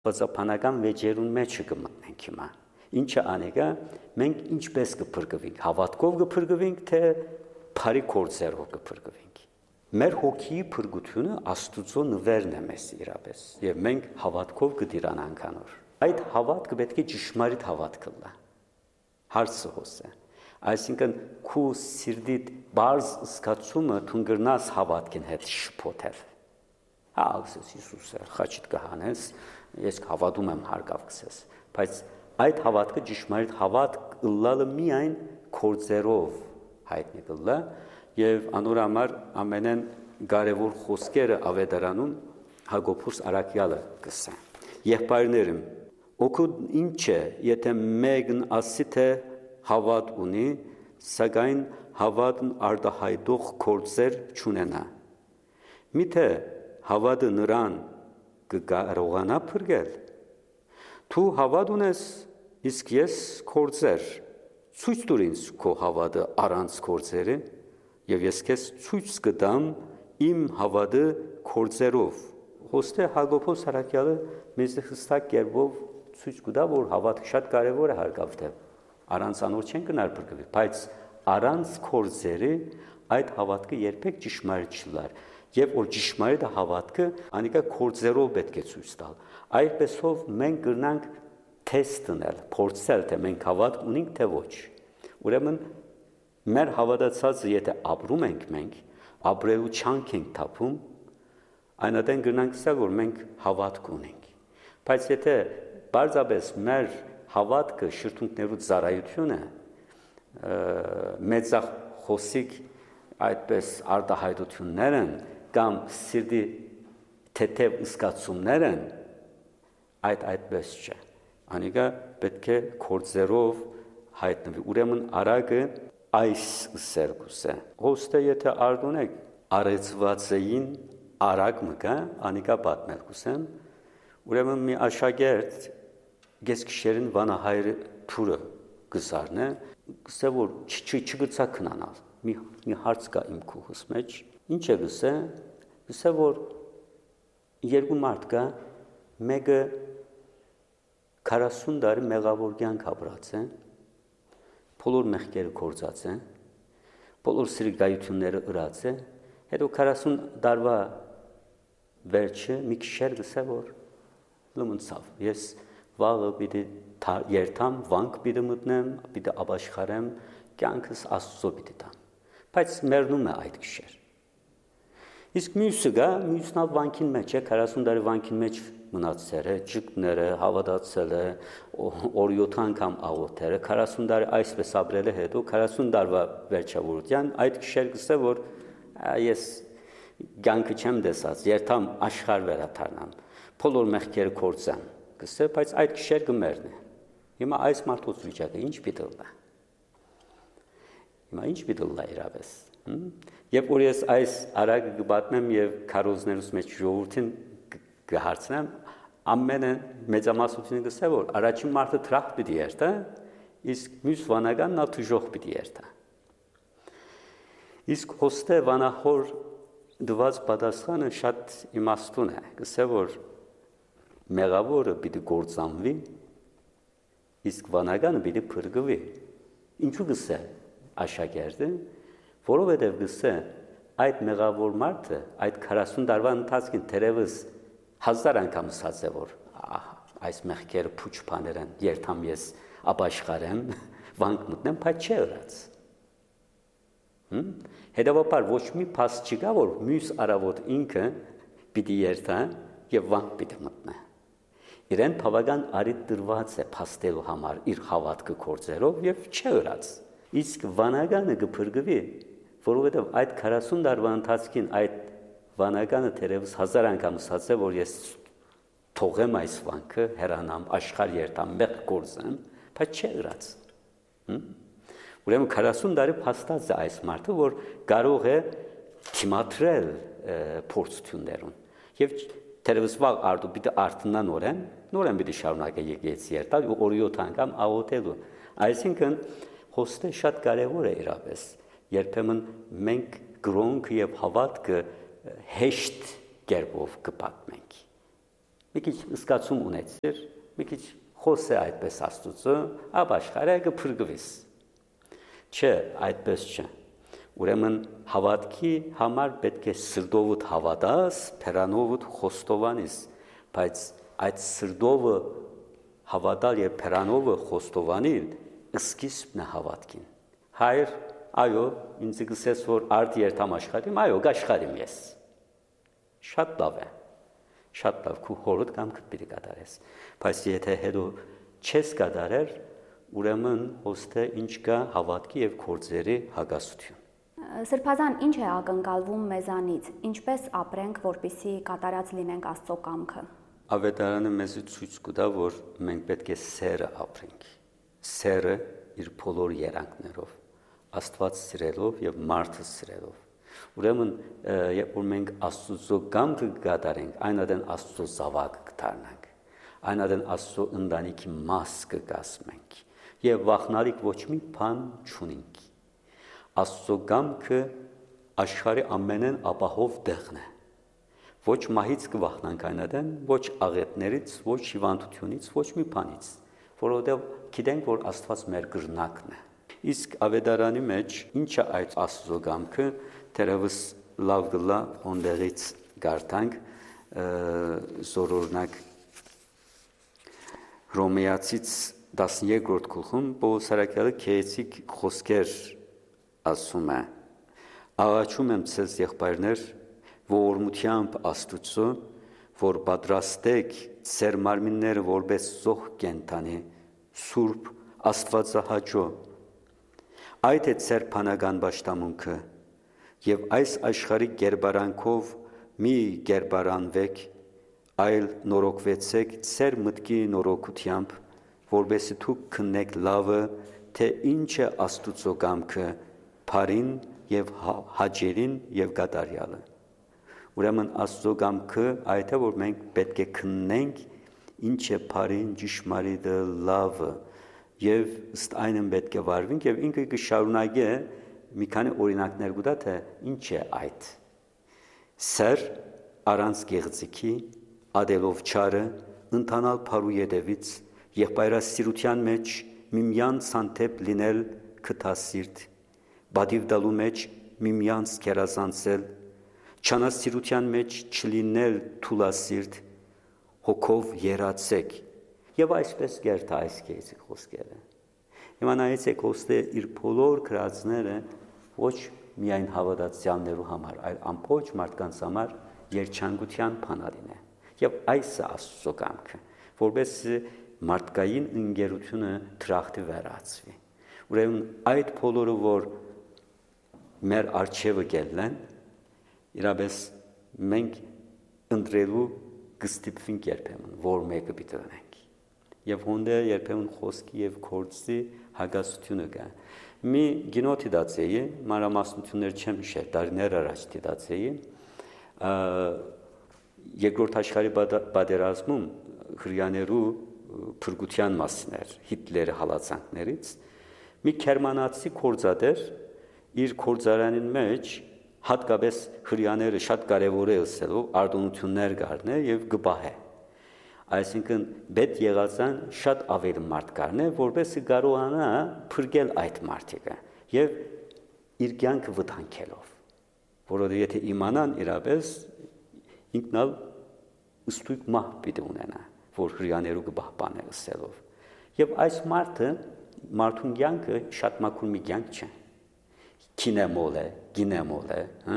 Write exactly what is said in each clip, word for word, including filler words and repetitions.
Բացապանական վեճերուն մեջ կմտնենք հիմա։ Ինչը անեգա, մենք ինչպես կփրկվենք, հավատքով կփրկվենք, թե բարի գործերով կփրկվենք։ Մեր հոգիի փրկությունը Աստուծո նվերն է մեզ իրապես, եւ մենք հավատքով կդիրանանք անոր։ Այդ հավատքը պետք է ճշմարիտ հավատք լա։ Հարցը հոսե։ Այսինքն քու սիրտիդ բարձ սկացումը թունգրնաս հավատքին հետ շփոթել։ Հա, ասես Հիսուսը, խաչիդ կհանես, ես հավատում եմ հարգավ կսես, բայց այդ հավատքը ճշմարիտ հավատք ըլլալը միայն գործերով հայտնի կլա եւ անոր համար ամենեն կարևոր խոսքերը ավետարանում Հակոբոս Արաքյալը կսա։ Եղբայրներım, օգուտ ինչ է, եթե մեկն ասի թե հավատ ունի, սակայն հավատն արտահայտող գործեր չունենա։ Միթե հավատը նրան կկարողանա փրկել։ Դու հավատ ունես, իսկ ես գործեր։ Ցույց տուր ինձ քո հավատը առանց գործերի, եւ ես քեզ ցույց կտամ իմ հավատը գործերով։ Ոստե Հակոբոս Արաքյալը մեզ հստակ կերպով ցույց կտա, որ հավատը շատ կարեւոր է հարգավ թե առանց անոր չեն կնար փրկվել, բայց առանց գործերի այդ հավատքը երբեք ճշմարիտ չլար։ Եվ որ ճշմարիտ հավատքը անիկա գործերով պետք է ցույց տալ։ Այդպեսով մենք կրնանք թեստ տնել, փորձել, թե մենք հավատ ունենք թե ոչ։ Ուրեմն մեր հավատացածը եթե ապրում ենք մենք, ապրելու չանք ենք թափում, այնատեն կրնանք ասել, որ մենք հավատք ունենք։ Բայց եթե բարձրապես մեր հավատքը շրթունքներու ծառայությունը մեծախ խոսիկ այդպես արտահայտություններ են կամ սիրտի թեթև զգացումներ են, այդ այդպես չէ։ Անիկա պետք է գործերով հայտնվի։ Ուրեմն արագը այս սերգուսը։ Ոստե եթե արդյունեք արեցվածային արագ մկա, անիկա պատմել կուսեմ, ուրեմն մի աշակերտ գեսքշերին վանահայրը թուրը գսարն է, գսե որ չգծա քնանալ, մի հարց կա իմ քուհուս մեջ, ինչ է գսե, գսե որ երկու մարդ կա, մեկը քառասուն տարի մեղավոր կյանք ապրած է, բոլոր մեղքերը գործած է, բոլոր սրիկայությունները ըրած է, հետո քառասուն տարվա վերջը մի քիշեր գսե որ լմնցավ, ես վաղը պիտի երթամ, վանք պիտի մտնեմ, պիտի ապաշխարեմ, կյանքս Աստծո պիտի տամ, բայց մեռնում է այդ քիշեր։ Իսկ մյուսը գա, մյուսն ալ վանքին մեջ է, քառասուն տարի վանքին մեջ մնացել է, ճկները հավատացել է, օրյոթ անգամ աղոթել է, քառասուն տարի այսպես ապրել է հետո, քառասուն տարվա վերջավորության այդ քիշեր գսե որ ես կյանքը չեմ տեսած, երթամ աշխարհ վերադառնամ, բոլոր մեղքերը կորցան, գսե, բայց այդ քիշեր կմեռն է։ Հիմա այս մարդոց վիճակը ինչ պիտի լա։ Հիմա ինչ պիտի լա իրապես։ Երբ որ ես այս արագը կպատմեմ եւ քարոզներուս մեջ ժողովրդին կհարցնեմ, ամենը մեծամասնությունը գսե որ առաջին մարդը թրախ պիտի երթա, իսկ մյուս վանականն նա թուժող պիտի երթա։ Իսկ հոստե վանահոր դված պատասխանը շատ իմաստուն է, գսե որ մեղավորը պիտի գործանվի, իսկ վանականը պիտի փրկվի։ Ինչու գսե աշակերտը, որովհետև գսե այդ մեղավոր մարդը այդ քառասուն տարվա ընթացքին թերևս հազար անգամ ասած է որ այս մեղքերը փուչ բաներ են, երթամ ես ապաշխարեմ, վանք մտնեմ, բայց չէ ըրած։ Հետևաբար ոչ մի փաստ չկա, որ մյուս արավոտ ինքը պիտի երթա եւ վանք պիտի մտնա։ Իրեն բավական արիտ դրված է փաստելու համար իր հավատքը գործերով եւ չէ ըրած։ Իսկ վանականը կփրկվի, որովհետեւ այդ քառասուն տարվա ընթացքին այդ վանականը թերևս հազար անգամ ասած է, որ ես թողեմ այս վանքը, հեռանամ, աշխարհ երթամ, մեղ գործեմ, բայց չէ ըրած։ Ուրեմն քառասուն տարի փաստած է այս մարդը, որ կարող է թիմադրել փորձություններուն եւ թերևս վաղ արդու պիտի արթնա նորեն, նորեն պիտի շարունակե եկեղեցի երթալ ու օրյոթ անգամ աղոթելու։ Այսինքն հոստե շատ կարևոր է իրապես։ Երբեմն մենք գրոնք եւ հավատքը հեշտ կերպով կպատմենք։ մի քիչ զգացում ունեցիր, մի քիչ խոսե այդպես Աստծո, ապա աշխարհը կփրկվես։ Չէ, այդպես չէ։ Ուրեմն հավատքի համար պետք է սրտովդ հավատաս, փերանովդ խոստովանես, բայց այդ սրտովը հավատալ եւ փերանովը խոստովանել սկիզբն է հավատքին։ Հայր, այո, ինձ գսես որ արդ երթամ աշխատիմ, այո, գաշխարիմ ես։ Շատ լավ է։ Շատ լավ քու հորդ կամքդ պիտի կատարես։ Բայց եթե հետո չես կատարեր, ուրեմն ոստե ինչ կա հավատքի եւ գործերի հագասություն։ Սրբազան ինչ է ակնկալվում մեզանից, ինչպես ապրենք, որպեսզի կատարած լինենք Աստծո կամքը։ Ավետարանը մեզ ցույց կտա, որ մենք պետք է սերը ապրենք։ Սերը իր բոլոր երանգներով, Աստված սիրելով եւ մարդը սիրելով։ Ուրեմն, երբ որ մենք Աստծո կամքը կատարենք, այնադեն Աստծո զավակ կդառնանք, այնադեն Աստծո ընտանիքի մաս կգազմենք եւ վախնալիք ոչ մի բան չունենք։ Աստծո կամքը աշխարհի ամենեն ապահով տեղն է։ Ոչ մահից կվախնանք այնադեն, ոչ աղետներից, ոչ հիվանդությունից, ոչ մի բանից, որովհետեւ գիտենք, որ Աստված մեր գրնակն է։ Իսկ ավետարանի մեջ ինչ է այդ Աստծո կամքը, թերևս լավ գլա ոնդերից գարտանք զորօրինակ Հռոմեացից տասներկրորդ գլխում Պողոս Սարաքյալը քեեցիկ խոսքեր ասում է. Աղաչում եմ ցեզ եղբայրներ, ողորմությամբ Աստծո, որ պատրաստեք ձեր մարմինները որպես զոհ կենդանի, սուրբ, աստվածահաճո, այդ է ձեր բանական պաշտամունքը, եւ այս աշխարհի գերբարանքով մի գերբարանվեք, այլ նորոգվեցեք ձեր մտքի նորոգությամբ, որովհետեւ դուք քննեք լավը, թե ինչ է Աստծո կամքը, բարին եւ հաճելին եւ կատարյալը։ Ուրեմն Աստծո կամքը այդ է, որ մենք պետք է քննենք ինչ է բարին, ճշմարիտը, լավը եւ ըստ այնն պետք է վարվենք եւ ինքը կշարունակի մի քանի օրինակներ գտա թե ինչ է այդ։ Սեր առանց գեղձիքի, ադելով չարը, ընթանալ փարու ետևից, եղբայրասիրության մեջ միմյանց հանդեպ լինել քթասիրտ, բադիվ դալու մեջ միմյանց կերազանցել, չանասիրության մեջ չլինել թուլասիրտ, հոգով երացեք, եւ այսպես գերտա այս կեզի խոսքերը։ Իմանայեցեք ոստե իր բոլոր գրածները ոչ միայն հավատացյալներու համար, այլ ամբողջ մարդկանց համար երջանկության բանալին է։ Եվ այս է Աստծո կամքը, որպես մարդկային ընկերությունը դրախտի վերածվի։ Ուրեմն այդ բոլորը, որ մեր արժևը գելեն, իրապես մենք ընտրելու կստիպվենք երբեմն, որ մեկը պիտի ունենք։ Եվ հոնդե երբեմն խոսքի եւ գործի հագասությունը կա։ Մի գինոթի դացեի, մանրամասնություններ չեմ հիշել, տարիներ առաջ դացեի, երկրորդ աշխարհի պատերազմում հրյաներու փրկության մասին էր Հիտլերի հալածանքներից, մի գերմանացի գործադեր իր գործարանին մեջ հատկապես հրյաները շատ կարևոր է ըսելով արտոնություններ գարնե եւ գբահե։ Այսինքն պետ եղածան շատ ավելի մարդ կառնե, որովհետեւ կարողանա փրկել այդ մարդիկը եւ իր կյանքը վտանգելով, որովհետեւ եթե իմանան իրապես ինքնալ ըստույք մահ պիտի ունենա, որ հրյաներու կպահպանը ըսելով։ Եվ այս մարդը մարդուն կյանքը շատ մաքուր մի կյանք չէ։ Կինեմոլ է, գինեմոլ է, հա?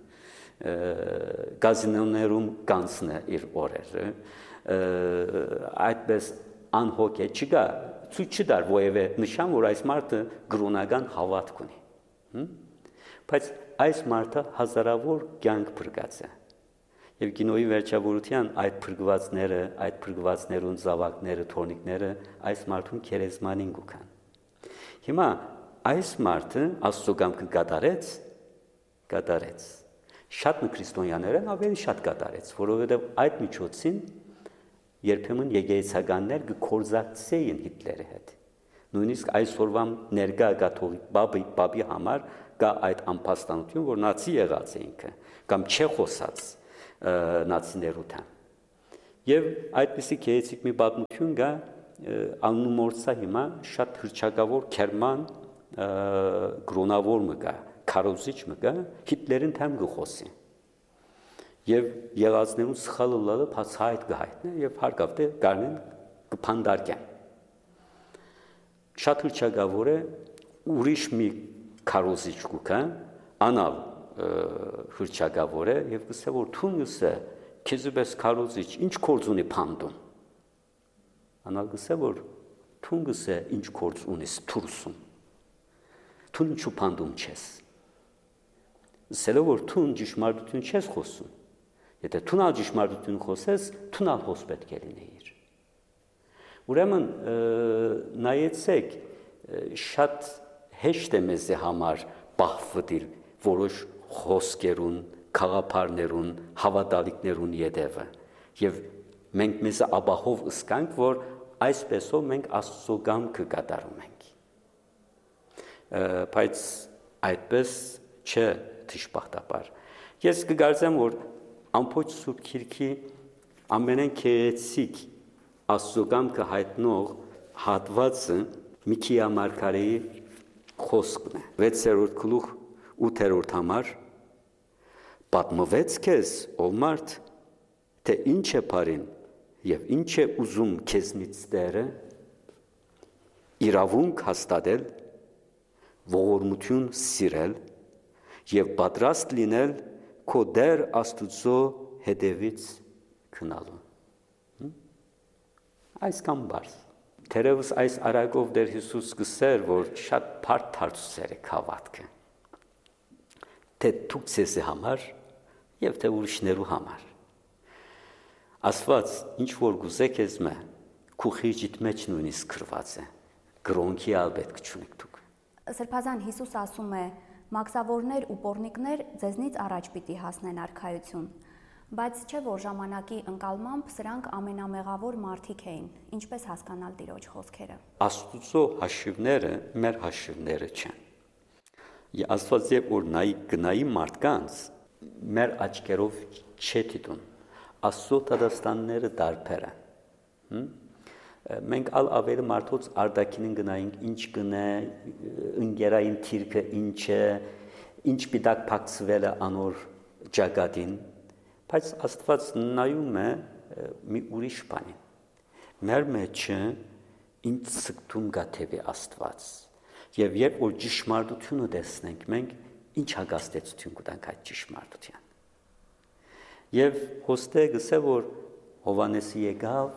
Գազինոներում կանցն է իր օրերը, այդպես անհոգ է, չկա, ցույց չդար ովևէ նշան, որ այս մարդը գրոնական հավատք ունի։ Բայց այս մարդը հազարավոր կյանք փրկած է։ Եվ կինոյի վերջավորության այդ փրկվածները, այդ փրկվածներուն զավակները, թորնիկները այս մարդուն քերեզմանին գուքան։ Հիմա այս մարդը Աստծո կամքը կատարեց, կատարեց։ Շատ քրիստոնյաներն ավելի շատ կատարեց, որովհետև այդ միջոցին երբեմն եկեղեցականներ կկործակցեին Հիտլերի հետ։ Նույնիսկ այսօրվա ներկա կաթողիկ բաբի բաբի համար կա այդ անփաստանություն, որ նացի եղած է ինքը, կամ չէ խոսած նացիներու դեմ։ Եվ այդպիսի գեղեցիկ մի պատմություն կա անունը մորցա հիմա շատ հրճակավոր Գերման գրոնավոր մը կա, քարոզիչ մը կա, Հիտլերին թեմ գխոսի։ Եվ եղածներուն սխալը լալը փացայդ գահիթն է եւ հարկավ դե գարնեն կփանդարկեն։ Շատ հրճակավոր է ուրիշ մի քարոզիչ կուքա, անալ հրճակավոր է եւ գսե որ թունյուսը քեզուբես քարոզիչ ինչ կորձ ունի փանդում։ Անալ գսե որ թունգսը ինչ կորձ ունի թուրսում։ Թուն ինչու փանդում չես։ Սելը որ թուն ճշմարտություն չես խոսում։ Եթե թունալ ճշմարտություն խոսես, թունալ խոս պետք է լինեիր։ Ուրեմն նայեցեք շատ հեշտ է մեզ համար բախվդիլ որոշ խոսքերուն, խաղապարներուն, հավատալիքներուն յետևը եւ մենք մեզ աբահով ըսկանք, որ այսպեսով մենք Աստծո կամքը կատարում ենք։ Բայց այդպես չէ դժբախտաբար։ Ես կգարձեմ, որ ամբողջ Սուրբ Գիրքի ամենեն գեղեցիկ Աստծո կամքը հայտնող հատվածը Միքիա մարգարեի խոսքն է։ վեցերորդ գլուխ ութերորդ համար պատմվեց քեզ, ով մարդ, թե ինչ է բարին եւ ինչ է ուզում քեզնից Տերը, իրավունք հաստատել, ողորմություն սիրել եւ պատրաստ լինել քո Տեր Աստուծո հետևից քնալու։ Այսքան բարձ։ Թերևս այս արագով Տեր Հիսուս գսեր, որ շատ բարդ հարցեր է հավատքը։ Թե դուք ցեզ համար եւ թե ուրիշներու համար։ Աստված ինչ որ գուզեք ես մը քու խիճիտ մեջ նույնիսկ գրված է գրոնքի ալ պետք չունեք դուք։ Սրբազան Հիսուս ասում է. «Մաքսավորներ ու պոռնիկներ ձեզնից առաջ պիտի հասնեն արքայություն», բայց չէ որ ժամանակի ընկալմամբ սրանք ամենամեղավոր մարդիկ էին։ Ինչպես հասկանալ Տիրոջ խոսքերը։ Աստուծո հաշիվները մեր հաշիվները չեն։ Աստված երբ որ նայի գնայի մարդկանց մեր աչքերով չէ դիտում։ Աստծո տադաստանները դարբեր են։ Մենք ալ ավելի մարդոց արտակինին գնայինք ինչ գնե, ընկերային թիրքը ինչ է, ինչ պիտակ փակցվել է անոր ճակատին, բայց Աստված նայում է մի ուրիշ բանին։ Մեր մեջը ինչ ցկտում գա թեպի Աստված։ Եվ երբ որ ճշմարտությունը տեսնենք, մենք ինչ հագաստեցություն կտանք այդ ճշմարտության։ Եվ հոստե գսե որ Հովանեսի եկավ,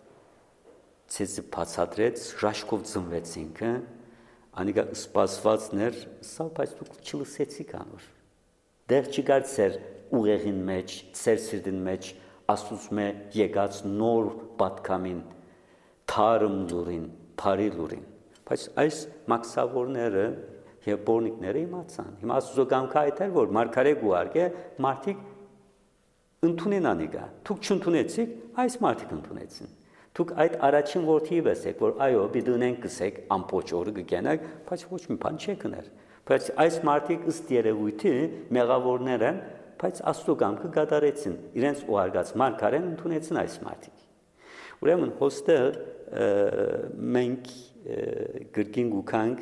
ցեզի բացատրեց, ռաշկով ծնվեցինք, անիկա սպասվածներ, սա բայց դուք չլսեցիք անոր։ Դեռ չկար ծեր ուղեղին մեջ, ծեր սիրտին մեջ Աստծո եկած նոր պատկամին, թարմ լուրին, բարի լուրին։ Բայց այս մաքսավորները եւ պոռնիկները իմացան։ Հիմա Աստծո կամքը այդ էր, որ մարգարե գուարգե մարդիկ ընդունեն անիկա։ Դուք չընդունեցիք, այս մարդիկ ընդունեցին։ Դուք այդ առաջին որդի վեսեք, որ այո, պիտի ունենք գսեք, ամբողջ օրը կգենակ, բայց ոչ մի բան չեք կներ։ Բայց այս մարդիկ ըստ երևույթի մեղավորներ են, բայց Աստծո կամքը կատարեցին։ Իրենց ուղարկած մարգարեն ընդունեցին այս մարդիկ։ Ուրեմն հոստեղ մենք գրքին գուքանք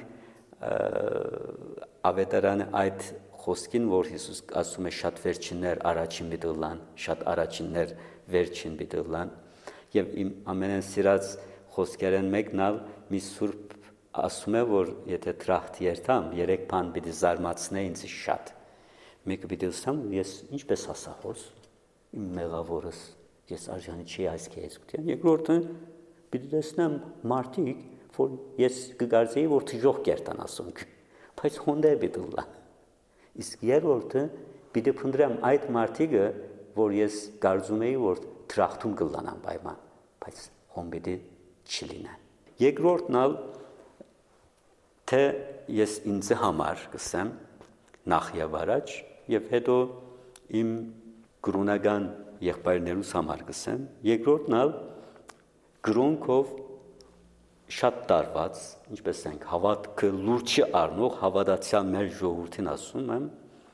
ավետարանը այդ խոսքին, որ Հիսուս ասում է շատ վերջիններ առաջին բիդլան, շատ առաջիններ վերջին բիդլան, եւ իմ ամենեն սիրած խոսքերեն մեկնալ մի սուրբ ասում է, որ եթե տրախտ երթամ, երեք բան պիտի զարմացնե ինձ շատ։ Մեկը պիտի ասեմ, ես ինչպես ասախոս, իմ մեղավորս, ես արժանի չի այս քեզության։ Երկրորդը պիտի տեսնեմ մարդիկ, որ ես կգարձեի, որ թժող կերտան ասոնք, բայց հոնդե պիտի լա։ Իսկ երրորդը պիտի փնտրեմ այդ մարդիկը, որ ես կարծում էի, որ տրախտում կլանան պայման, բայց հոմբիդի չլինեն։ Երկրորդն ալ թե ես ինձ համար կսեմ նախ եւ առաջ եւ հետո իմ գրոնական եղբայրներուս համար կսեմ, երկրորդն ալ գրոնքով շատ տարված, ինչպես ենք հավատքը լուրջ առնող հավատացյալ մեր ժողովրդին ասում եմ,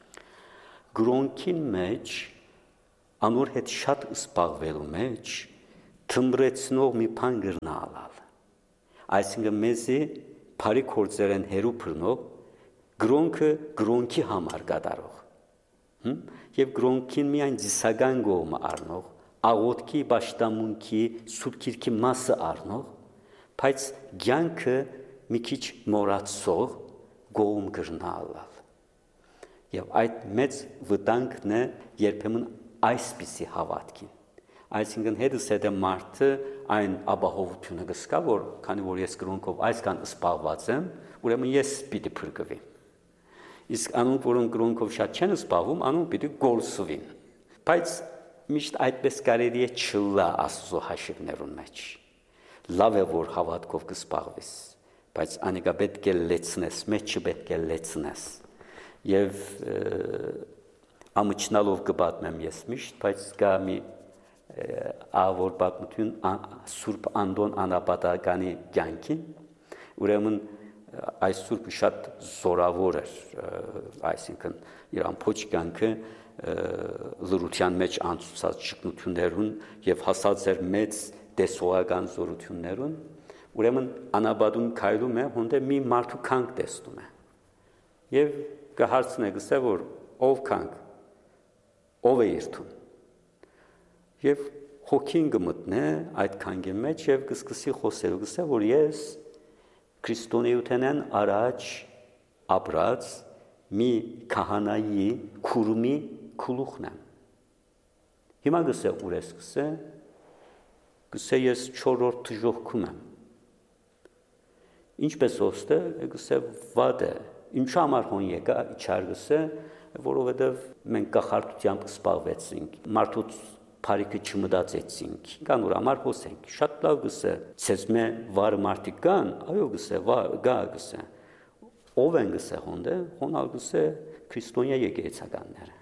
գրոնքին մեջ անոր հետ շատ սպաղվելու մեջ թմրեցնող մի բան գրնալալ։ Այսինքն մեզի բարի կորձերեն հերու բռնող գրոնքը գրոնքի համար կատարող։ Եվ գրոնքին միայն դիսական գոմը առնող, աղոթքի, պաշտամունքի, սուրբ գիրքի մասը առնող, բայց ցանկը մի քիչ մոռացող գոմ գրնալալ։ Եվ այդ մեծ վտանգն է երբեմն այսպիսի հավատքին։ Այսինքն հետս հետը մարդը այն ապահովությունը կսկա, որ քանի որ ես գրոնքով այսքան սպառված եմ, ուրեմն ես պիտի փրկվեմ։ Իսկ անոնք, որոնք գրոնքով շատ չեն սպառվում, անոնք պիտի գործվին։ Բայց միշտ այդպես կարելի է չլա Աստծո հաշիվներուն մեջ։ Լավ է, որ հավատքով կսպառվես, բայց անիկա պետք է լեցնես, մեջը պետք է լեցնես։ Եվ ամիջնալով կպատմեմ ես միշտ, բայց կա մի ավոր պատմություն Սուրբ Անդոն Անապատականի կյանքին, ուրեմն այս Սուրբը շատ զորավոր էր, այսինքն իր ամբողջ կյանքը լրության մեջ անցուցած ճգնություններուն եւ հասած էր մեծ տեսողական զորություններուն, ուրեմն անապատում քայլում է, հոնդե մի մարդու քանք տեսնում է եւ կհարցնե գսե որ ով քանք, ով է իրթուն եւ հոգին կմտնե այդ քանքի մեջ եւ կսկսի խոսել, գսե որ ես քրիստոնեութենեն առաջ ապրած մի քահանայի քուրմի քուլուխն եմ։ Հիմա գսե ուր ես գսե, գսե ես չորրորդ թժողքում եմ։ Ինչպես ոստը գսե վատ է, ինչու համար հոն եկա իչար գսե, որովհետեւ մենք կախարդությամբ սպառվեցինք, մարդուց Փարիկը չմտածեցինք, կանոր համար խոսենք, շատ լավ գսե, ցեզ մե վար մարդիկ կան, այո գսե, գա գսե, ով են գսե հոնդե, հոնալ գսե քրիստոնյա եկեղեցականները։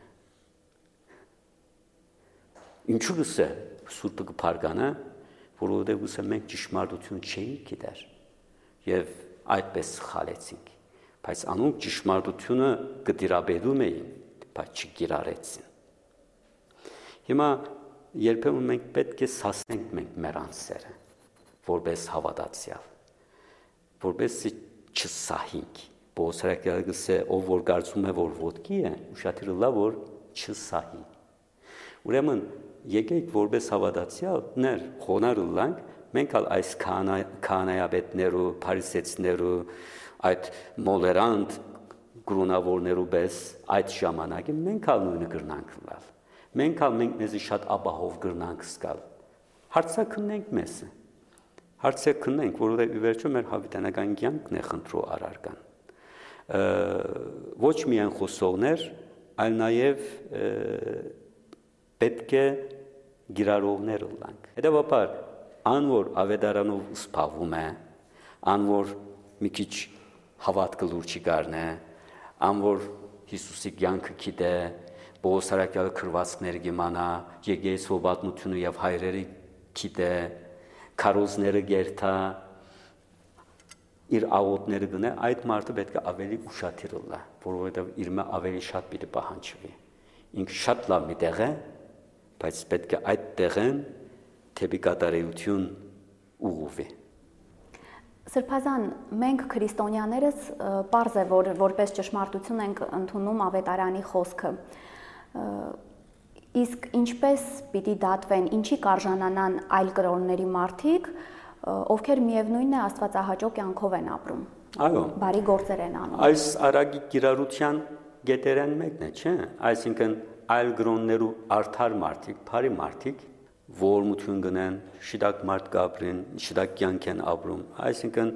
Ինչու գսե Սուրբը կփարգանա, որովհետև գսե մենք ճշմարտություն չէինք գիտեր եւ այդպես խալեցինք, բայց անոնք ճշմարտությունը կդիրաբերում էին, բայց չկիրառեցին։ Հիմա երբեմն մենք պետք է սասնենք մենք մեր անձերը, որպես հավատացյալ, որպես չսահինք, բոսրակյալ գսե, ով որ կարծում է, որ ոտքի է, ուշադիր լավ, որ չսահի։ Ուրեմն, եկեք որպես հավատացյալներ խոնարհ լանք, մենք ալ այս քահանայապետներու, փարիսեցիներու, այդ մոլերանտ գրոնավորներու պես այդ ժամանակին մենք ալ նույնը կրնանք լալ։ Մենք ալ մենք մեզի շատ ապահով գրնանք սկալ։ Հարցակնենք մեզ։ Հարցակնենք, որովհետև ի վերջո մեր հավիտենական կյանքն է խնդրու առարկան։ Ոչ միայն խոսողներ, այլ նաև պետք է գիրարողներ լանք։ Հետևաբար, ան որ ավետարանով սփավում է, ան որ մի քիչ հավատքը լուրջ գարնե, ան որ Հիսուսի կյանքը գիտե, Բոսարակյալ քրվածքները գիմանա, եկեղեցու պատմությունը եւ հայրերի գիտե, քարոզները գերտա, իր աղոթները գնե, այդ մարդը պետք է ավելի ուշադիր լա, որովհետեւ իր մե ավելի շատ պիտի պահանջվի։ Ինքը շատ լավ մի տեղ է, բայց պետք է այդ տեղեն թեպի կատարելություն ուղղվի։ Սրբազան, մենք քրիստոնյաներս պարզ է, որ որպես ճշմարտություն ենք ընդունում ավետարանի խոսքը։ Իսկ ինչպես պիտի դատվեն, ինչի կարժանանան այլ կրոնների մարդիկ, ովքեր միևնույնն է աստվածահաճո կյանքով են ապրում։ Այո։ Բարի գործեր են անում։ Այս արագի կիրառության գետերեն մեկն է, չէ՞։ Այսինքն այլ կրոններու արդար մարդիկ, բարի մարդիկ, որմություն գնեն, շիդակ մարդ կապրին, շիդակ կյանք են ապրում, այսինքն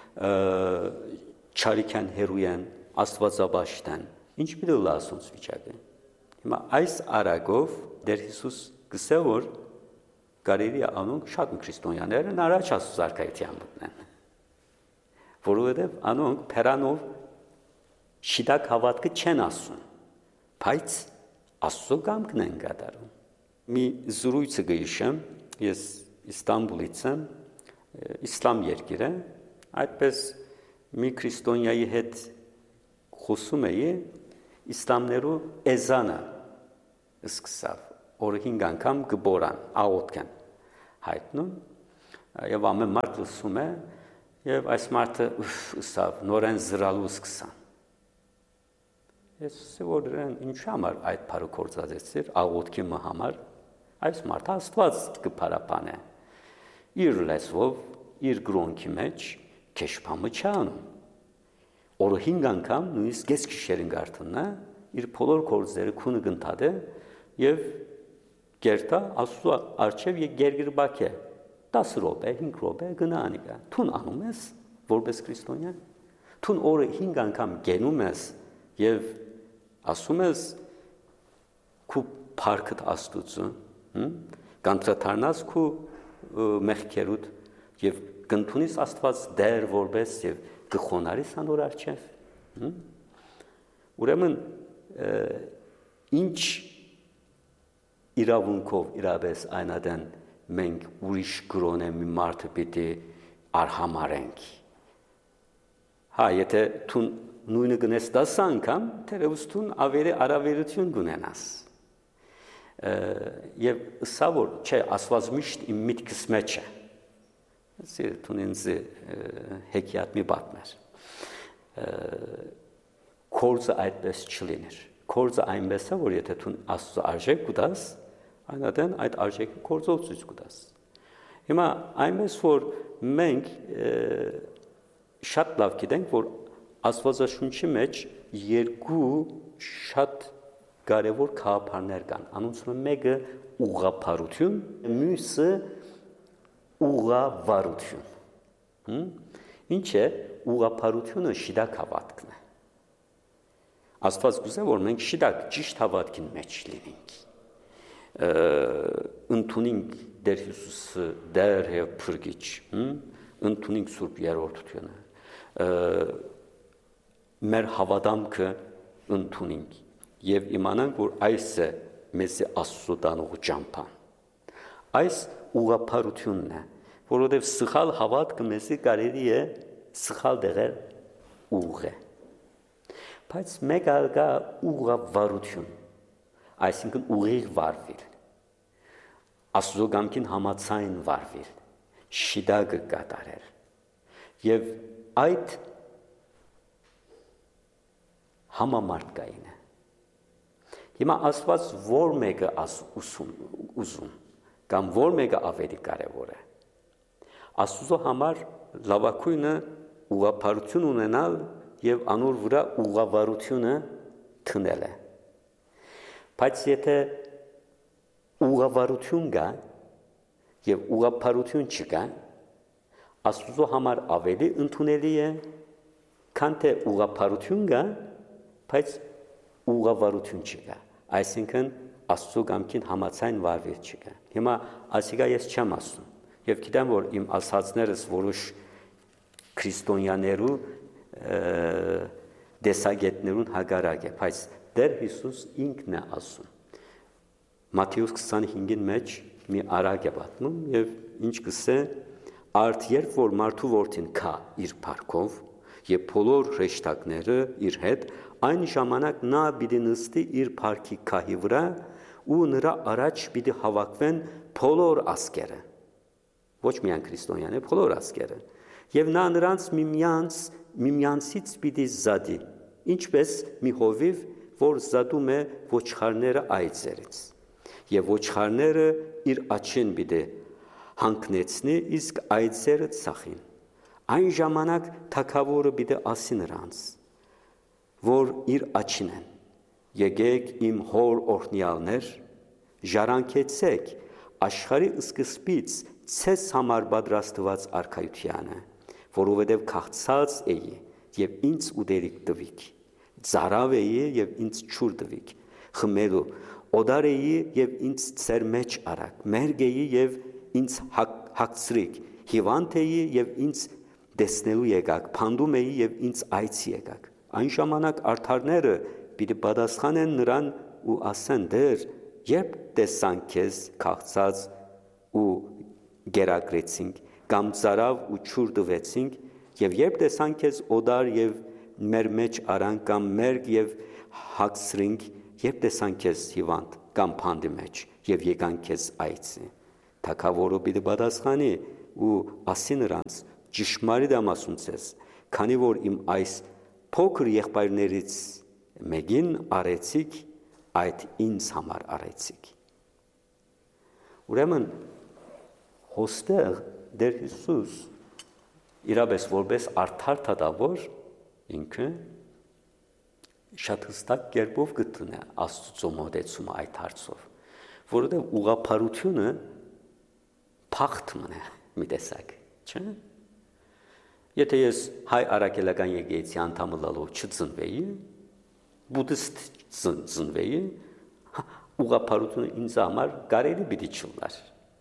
չարիք են հերույ են, աստվածաբաշտ են, ինչ պիտի լա ասոնց վիճակը։ Հիմա այս արագով դեր Հիսուս գսե որ կարելի է անոնք շատ քրիստոնյաներն առաջ Աստծո զարգայության մտնեն, որովհետև անոնք փերանով շիդակ հավատքը չեն ասում, բայց Աստծո կամքն են կատարում։ Մի զրույցը գիշեմ, ես Իստանբուլից եմ, իսլամ երկիր է, այդպես մի քրիստոնյայի հետ խոսում էի, իսլամներու էզանը սկսավ, օրը հինգ անգամ գբորան, աղոթքան, հայտնում, եւ ամեն մարդ լսում է, եւ այս մարդը ըսավ նորեն զրալու սկսան։ Ես որ դրան ինչ համար այդ բառը կործածեցիր, աղոթքի մը համար, այս մարդը Աստված կփարապանե։ Իր լեզվով, իր գրոնքի մեջ քեշփամը չանում։ Օրը հինգ անգամ նույնիսկ գես գիշերին գարտնա, իր բոլոր կործերը քունը գնտադե եւ գերտա Աստծո արչեւ եւ գերգրբակե դես րոպե, հինգ րոպե գնանիկա։ Թուն անում ես որպես քրիստոնյա։ Թուն օրը հինգ անգամ գենում ես եւ ասում ես քու փառքդ Աստծո, կանտրատարնաս քու մեղքերուդ եւ կընդունիս Աստված դեր որպես եւ կխոնարիս անոր արչեւ։ Ուրեմն ինչ իրավունքով իրապես այնադեն մենք ուրիշ գրոնե մի մարդը պիտի արհամարենք։ Հա, եթե թուն նույնը գնես դաս անգամ, թերևս թուն ավելի արավերություն գունենաս։ Եվ սա որ չէ, Աստված միշտ իմ միտքս մեջ է։ Սա թուն ինձ հեքիաթ մի պատմեր։ Կորձը այդպես չլիներ։ Կորձը այնպես է, որ եթե թուն Աստծո արժեք կուտաս, այնադեն այդ արժեքը կորձով ցույց կտաս։ Հիմա այնպես որ մենք շատ լավ գիտենք, որ Աստվածաշունչի մեջ երկու շատ կարևոր գաղափարներ կան։ Անոնցում մեկը ուղղափառություն, մյուսը ուղղավարություն։ Ինչ է ուղղափառությունը շիդակ հավատքն է։ Աստված գուզե որ մենք շիդակ ճիշտ հավատքին մեջ լինենք։ Ընդունենք Տեր Հիսուսը դեր եւ փրկիչ, ընդունենք Սուրբ Երրորդությունը, մեր հավատամքը ընդունենք եւ իմանանք, որ այս է մեզ Աստծո տանող ճամփան։ Այս ուղղափառությունն է, որովհետեւ սխալ հավատքը մեզ կարելի է սխալ դեղել ուղղ է։ Բայց մեկ ալգա ուղղավարություն, այսինքն ուղիղ վարվել, Աստծո կամքին համաձայն վարվել, շիդագը կատարել։ Եվ այդ համամարտկային է։ Հիմա Աստված որ մեկը ուզում, կամ որ մեկը ավելի կարևոր է։ Աստծո համար լավագույնը ուղղափառություն ունենալ եւ անոր վրա ուղղավարությունը թնել է։ Բայց եթե ուղղավարություն կա եւ ուղղափառություն չկա, Աստծո համար ավելի ընդունելի է, քան թե ուղղափառություն կա, բայց ուղղավարություն չկա։ Այսինքն Աստծո կամքին համաձայն վարվել չկա։ Հիմա ասիկա ես չեմ ասում, եւ գիտեմ, որ իմ ասածներս որոշ քրիստոնյաներու դեսագետներուն հագարակ է, բայց Տեր Հիսուս ինքն է ասում։ Մատթեոս քսանհինգին մեջ մի արագ է պատմում եւ ինչ կսե արդ երբ որ մարդու որդին կա իր փառքով եւ բոլոր հրեշտակները իր հետ այն ժամանակ նա պիտի նստի իր փառքի քահի վրա ու նրա առաջ պիտի հավաքվեն բոլոր ազգերը ոչ միայն քրիստոնյաները բոլոր ազգերը եւ նա նրանց միմյանց միմյանցից պիտի զադի ինչպես մի հովիվ որ զադում է ոչխարները այծերից եւ ոչխարները իր աչին պիտի հանգնեցնի իսկ այծերը ցախին այն ժամանակ թագավորը պիտի ասի նրանց որ իր աչին են եկեք իմ հոր օրհնյալներ ժառանգեցեք աշխարհի սկզբից ցես համար պատրաստված արքայությանը որովհետև քաղցած էի եւ ինձ ուդերիկ տվիք ծարավ էի եւ ինձ ճուր տվիք խմելու օդար էի եւ ինձ ծեր մեջ արակ մերգ էի եւ ինձ հագցրիք հիվանդ էի եւ ինձ տեսնելու եկաք փանդում էի եւ ինձ այցի եկաք այն ժամանակ արդարները պիտի պատասխանեն նրան ու ասեն դեր երբ տեսանք քեզ քաղցած ու գերակրեցինք կամ ծարավ ու ճուր տվեցինք եւ երբ տեսանք քեզ օդար եւ մեր մեջ արան կամ մերգ եւ հագցրինք երբ տեսանք քեզ հիվանդ կամ փանդի մեջ եւ եկանք քեզ այցի Թագավորը պիտի պատասխանի ու ասի նրանց. ճշմարիտ եմ ասում ձեզ, քանի որ իմ այս փոքր եղբայրներից մեկին արեցիք, այդ ինձ համար արեցիք։ Ուրեմն հոստեղ Տեր Հիսուս իրապես որպես արդար թագավոր ինքը շատ հստակ կերպով գտնե Աստծո մոտեցումը այդ հարցով, որովհետև ուղղափառությունը փախտ մնա մի տեսակ, չէ՞։ Եթե ես հայ արաքելական եկեղեցի անդամը լալով չծնվեի, բուդդիստ ծնվեի, ուղղափառությունը ինձ համար կարելի պիտի չլար։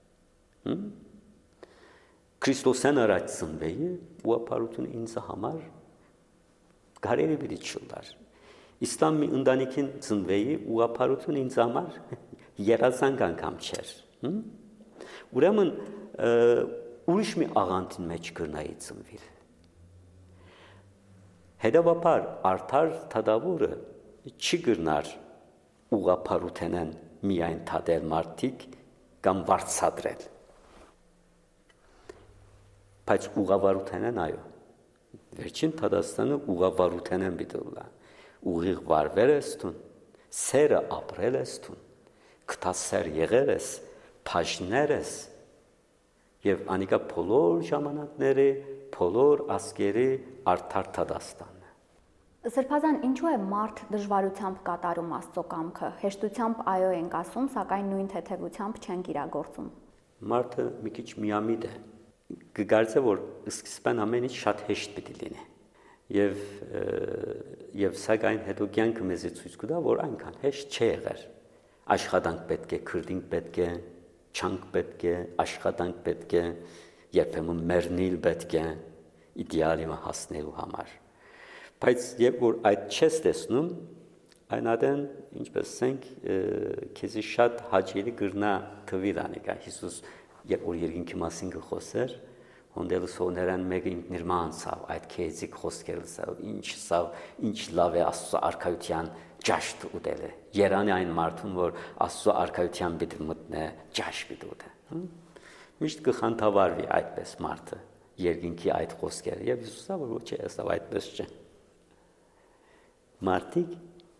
Քրիստոսյան առաջ ծնվեի, ուղղափառությունը ինձ համար կարելի պիտի չլար։ Իսլամ մի ընտանիքին ծնվեի, ուղղափառությունը ինձ համար երազանք անգամ չէր։ Ուրեմն ուրիշ մի աղանդին մեջ կրնայի ծնվիր։ Հետևաբար արդար թագավորը չի կրնար ուղղափառութենեն միայն թադել մարդիկ կամ վարձատրել։ Բայց ուղղավարութենեն այո։ Վերջին Թադաստանը ուղղավարութենեն բիդուլա։ Ուղիղ վարվել ես տուն, սերը ապրել ես տուն, կտասեր եղել ես, փաշներ ես, եւ անիկա բոլոր ժամանակների, բոլոր ասկերի արդար Թադաստանն է։ Սրբազան, ինչու է մարդ դժվարությամբ կատարում Աստծո կամքը, հեշտությամբ այո ենք ասում, սակայն նույն թեթևությամբ չենք իրագործում։ Մարդը մի քիչ միամիտ է, կգարձե, որ սկզբան ամեն ինչ շատ հեշտ պիտի լինի։ Եվ եւ սակայն հետո կյանքը մեզ ցույց կտա, որ այնքան հեշտ չի եղել։ Աշխատանք պետք է, քրդինք պետք է, չանք պետք է, աշխատանք պետք է, երբեմն մեռնել պետք է իդեալը հասնելու համար։ Բայց երբ որ այդ չես տեսնում, այն ադեն, ինչպես ասենք, քեզի շատ հաճելի կրնա թվի դանիկա։ Հիսուս երբ որ երկինքի մասին գխոսեր, հոնդելը սոներան մեկը ինքնիրման անցավ, այդ քեզիկ խոսքերը սավ, ինչ սավ, ինչ լավ է Աստծո արքայության ճաշտ ուտելը։ Երանի այն մարդուն, որ Աստծո արքայության պիտի մտնե, ճաշտ պիտի ուտե։ Միշտ կխանդավառվի այդպես մարդը, երկինքի այդ խոսքերը, եւ Հիսուսը որ ոչ է, ասավ այդպես չէ։ Մարդիկ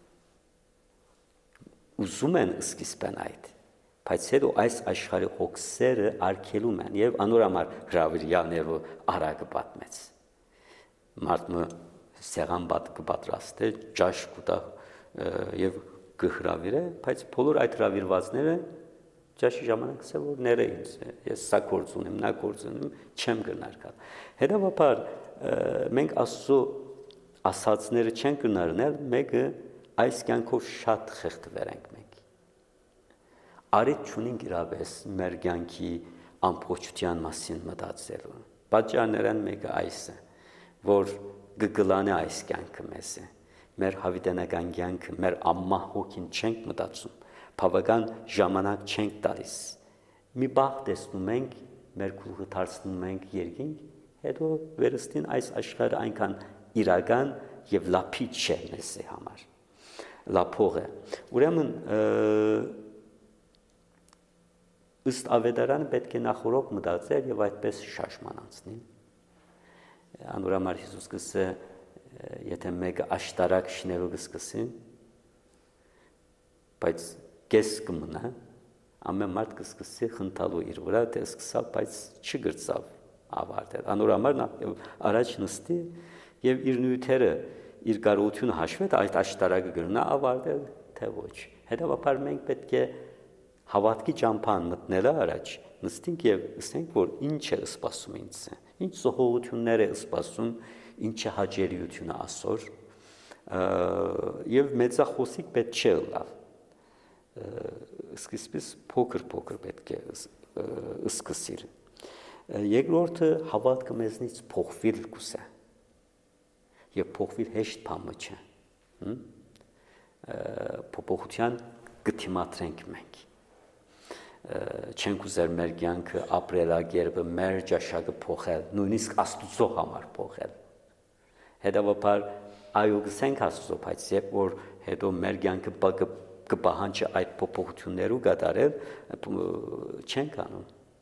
ուզում են սկիզբեն այդ, բայց հետո այս աշխարհի հոգսերը արգելում են եւ անորամար հրավիրյաներու արագը պատմեց։ Մարդը սեղան բադ կպատրաստե, ճաշ կուտա եւ կհրավիրե, բայց բոլոր այդ հրավիրվածները ճաշի ժամանակ ասել որ ները ինձ, ես սա գործ ունեմ, նա գործ ունեմ, չեմ գնար կալ։ Հետևաբար մենք Աստծո ասածները չեն կնարնել, մեկը այս կյանքով շատ խեղդվել ենք մենք։ Արիտ չունենք իրապես մեր կյանքի ամբողջության մասին մտածելու։ Պատճառներն մեկը այս է, որ գգլանը այս կյանքը մեզ է։ Մեր հավիտենական կյանքը, մեր ամմահ հոգին չենք մտածում, բավական ժամանակ չենք տալիս։ Մի բախ տեսնում ենք, մեր գլուխը դարձնում ենք երկինք, հետո վերստին այս աշխարհը այնքան իրական եւ լափի չէ մեզ համար։ Լափող է։ Ուրեմն ըստ ավետարանը պետք է նախորոք մտածել եւ այդպես շաշման անցնել։ Անորամար Հիսուս կսե եթե մեկը աշտարակ շներով սկսի, բայց կես կմնա, ամեն մարդ կսկսի խնդալու իր վրա, թե սկսավ, բայց չգրծավ ավարտել։ Անորամար նա առաջ նստի եւ իր նյութերը, իր կարողությունը հաշվեց, այդ աշտարակը գրնա ավարտել, թե ոչ։ Հետևաբար մենք պետք է հավատքի ճամփան մտնելը առաջ նստենք եւ ասենք, որ ինչ է սպասում ինձ, ինչ զոհողություններ է սպասում, ինչ է հաջելիությունը ասոր, եւ մեծախոսիկ պետք չէ լավ։ Սկիզբից փոքր-փոքր պետք է սկսել։ Երկրորդը հավատքը մեզնից փոխվել կուսե։ Եվ փոխվել հեշտ բան չէ։ Փոփոխության կդիմադրենք մենք։ Չենք ուզեր մեր կյանքը ապրելակերպը, մեր ճաշակը փոխել, նույնիսկ Աստծո համար փոխել։ Հետևաբար այո գսենք Աստծո, բայց երբ որ հետո մեր կյանքը կպահանջի այդ փոփոխություններու կատարել, չենք անում։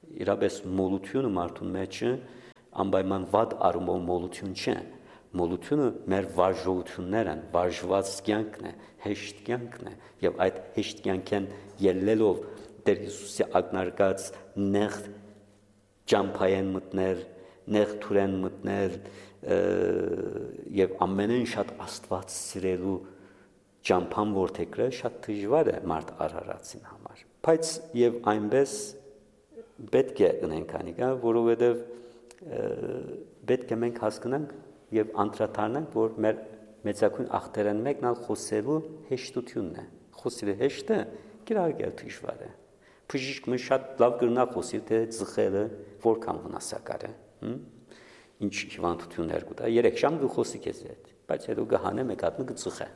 իրապես մոլությունը մարդուն մեջը անպայման վատ արումով մոլություն չէ, մոլությունը մեր վարժություններն են, վարժված կյանքն է, հեշտ կյանքն է, եւ այդ հեշտ կյանքեն ելնելով Տեր Հիսուսի ակնարկած նեղ ճամփայեն մտնել, նեղ թուրեն մտնել եւ ամենեն շատ Աստված սիրելու ճամփան որթեքրը շատ դժվար է մարդ արարածին համար, բայց եւ այնպես պետք է ունենք անիկա, որովհետեւ պետք է մենք հասկանանք եւ անդրադառնանք, որ մեր մեծակույն ախտերեն մեկն ալ խոսելու հեշտությունն է, խոսելը հեշտ է, կիրարկել դժվար է, բժիշկը շատ լավ կրնա խոսի, թե ծխելը որքան վնասակար է, ինչ հիվանդություններ կուտա, երեք ժամ կխոսի քեզ հետ, բայց հետո կհանե մեկ հատ կծխե,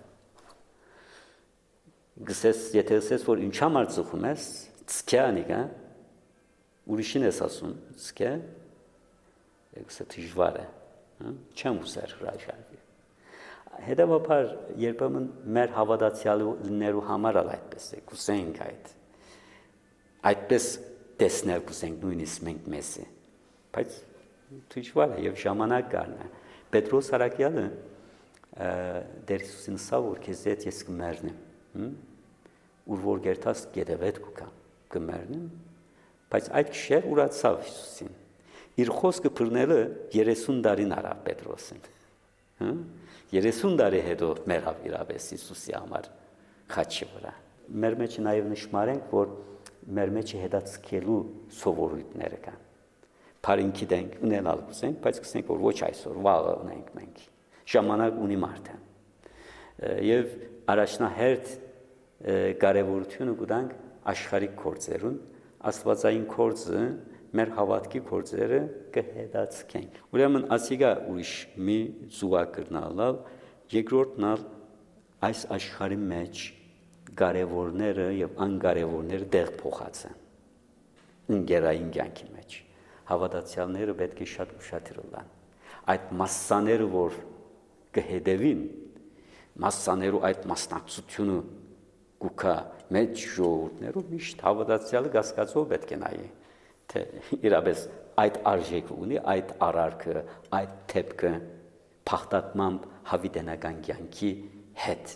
գսես, եթե ասես, որ ինչ համար ծխում ես, ծքե անիկա, ուրիշին ես ասում, ծքե, գսե դժվար է, չեմ ուզեր հրաժարվի։ Հետևաբար երբեմն մեր հավատացյալներու համար ալ այդպես է, կուսենք այդ, այդպես տեսնել կուսենք նույնիսկ մենք մեզի, բայց դժվար է եւ ժամանակ գարն է։ Պետրոս Արաքյալը Տեր Հիսուսին ասավ, որ քեզ հետ ես կմեռնեմ, ուր որ գերտաս գետևետ կուքամ, կմեռնեմ, բայց այդ քիշեր ուրացավ Հիսուսին։ Իր խոսքը բռնելը երեսուն տարին արավ Պետրոսին, երեսուն տարի հետո մեռավ իրապես Հիսուսի համար խաչի վրա։ Մեր մեջ նաև նշмарենք, որ մեր մեջ հետացկելու սովորույթները կան։ Փարինքի դենք ունենալ կուզենք, բայց կսենք, որ ոչ այսօր, վաղը ունենք մենք։ Ժամանակ ունի մարդը։ Եվ առաջնահերթ կարևորությունը կտանք աշխարհիկ գործերուն, աստվածային գործը մեր հավատքի գործերը կհետացկեն։ Ուրեմն ասիգա ուրիշ մի զուգակրնալալ, երկրորդնալ այս աշխարհի մեջ կարևորները եւ անկարևորները դեղ փոխած են։ Ընկերային կյանքի մեջ հավատացյալները պետք է շատ ուշադիր լինեն։ Այդ մասսաները, որ կհետևին, մասսաներու այդ մասնակցությունը կուքա մեջ ժողովուրդներով միշտ հավատացյալը գասկածով պետք է նայի, թե իրապես այդ արժեքը ունի, այդ արարքը, այդ թեփքը փախտատմամբ հավիտենական կյանքի հետ։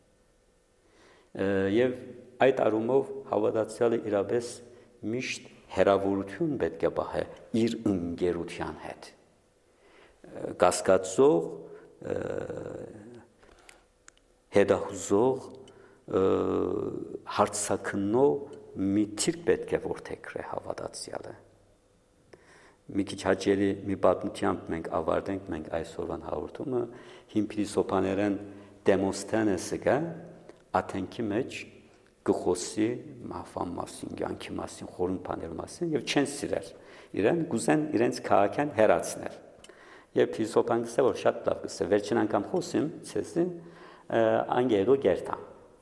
Եվ այդ առումով հավատացյալը իրապես միշտ հերավորություն պետք է պահե իր ընկերության հետ։ Կասկածող, հետահուզող, հարցակնող մի թիրք պետք է որթեքրե հավատացյալը։ Մի քիչ հաճելի մի պատմությամբ մենք ավարտենք մենք այսօրվան հաղորդումը, հին փիլիսոփաներեն Դեմոսթենեսը գա Աթենքի մեջ գխոսի մահվան մասին, կյանքի մասին, խորին բաների մասին եւ չեն սիրել։ Իրեն գուզեն իրենց քաղաքան հերացնել։ Եվ փիլիսոփան գսե որ շատ լավ գսե, վերջին անգամ խոսեմ, ցեսի անգերո գերտա։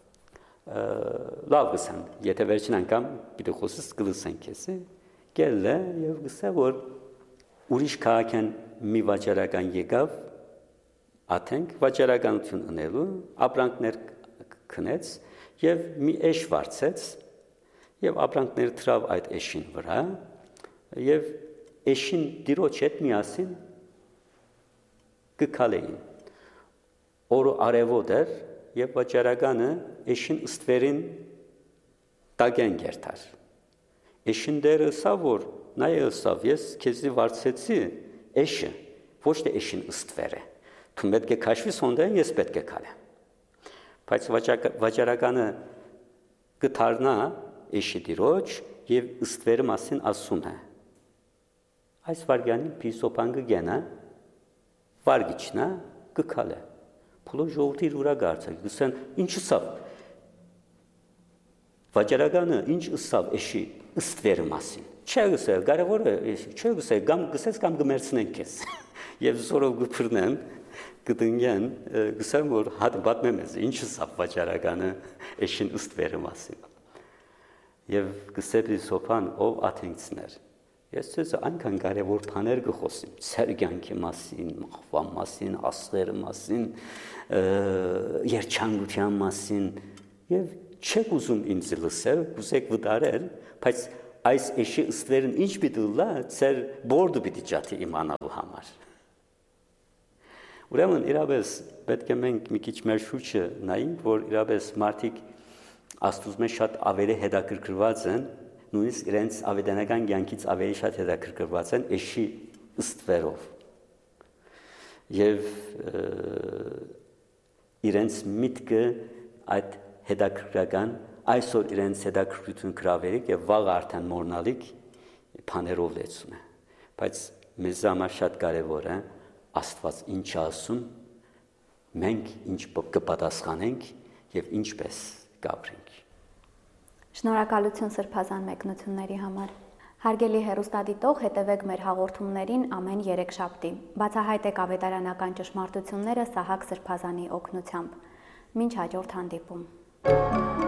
Լավ գսեն, եթե վերջին անգամ պիտի խոսես կլսեն քեսի, գելը եւ գսե որ ուրիշ քաղաքան մի վաճառական եկավ, Աթենք վաճառականություն ունելու, ապրանքներ քնեց եւ մի էշ վարձեց եւ ապրանքները թրավ այդ էշին վրա եւ էշին դիրոջ հետ միասին կքալեին օրը արևոտ էր եւ վաճառականը էշին ըստվերին տագեն գերտար էշին դերը սա որ նայ ըսավ ես քեզի վարձեցի էշը ոչ թե էշին ըստվերը դու պետք է քաշվի սոնդեն ես պետք է քալեմ բայց վաճառականը կթարնա էշի դիրոջ եւ ըստվերը մասին ասում է այս վարգյանին փիլիսոփան կգենա վարգիչնա կքալե փոլո ժողովրդի ուրա գարցա գսեն ինչ ըսավ վաճառականը ինչ ըսավ էշի ըստվերը մասին չէ գսել կարևորը չէ գսել կամ գսես կամ գմերցնեն քեզ եւ զորով գփրնեն կդնգեն գսեմ որ հատ պատմեմ ես ինչ ըսավ վաճառականը էշին ըստվերը մասին եւ գսեպի սոփան ով աթենքցներ ես ցեզ այնքան կարևոր բաներ կխոսեմ ցերգյանքի մասին մահվան մասին աստղերի մասին երջանկության մասին եւ չեք ուզում ինձ լսել կուզեք վտարել բայց այս էշի ըստվերն ինչ պիտի լա, ծեր բորդը պիտի ջաթի իմանալու համար։ Ուրեմն իրապես պետք է մենք մի քիչ մեր շուրջը նայենք, որ իրապես մարդիկ Աստծո շատ ավելի հետաքրքրված են, նույնիսկ իրենց ավետարանական կյանքից ավելի շատ հետաքրքրված են էշի ըստվերով։ Եվ իրենց միտքը այդ հետաքրքրական այսօր իրենց հետաքրքրություն գրավերիկ եւ վաղ արդեն մորնալիք բաներով լեցում է։ Բայց մեզ համար շատ կարևոր է Աստված ինչ ասում, մենք ինչ կպատասխանենք եւ ինչպես կապրենք։ Շնորհակալություն սրբազան մեկնությունների համար։ Հարգելի հեռուստադիտող, հետևեք մեր հաղորդումներին ամեն երեքշաբթի։ Բացահայտեք ավետարանական ճշմարտությունները Սահակ Սրբազանի օգնությամբ։ Մինչ հաջորդ հանդիպում։